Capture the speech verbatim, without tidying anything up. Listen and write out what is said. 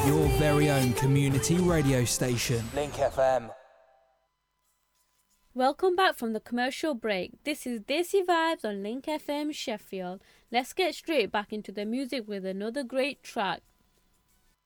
Your very own community radio station. Link F M. Welcome back from the commercial break. This is Desi Vibes on Link F M Sheffield. Let's get straight back into the music with another great track.